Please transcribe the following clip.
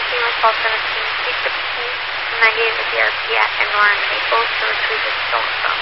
with call 17. Speak to Pete. 98 with the RPF and Nora Maples to retrieve his stolen phone.